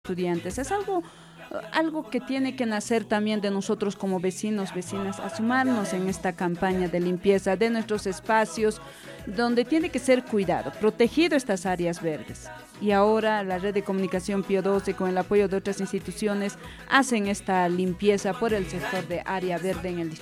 estudiantes. Es algo que tiene que nacer también de nosotros como vecinos, vecinas, a sumarnos en esta campaña de limpieza de nuestros espacios, donde tiene que ser cuidado, protegido estas áreas verdes. Y ahora la red de comunicación Pío XII, con el apoyo de otras instituciones, hacen esta limpieza por el sector de área verde en el distrito.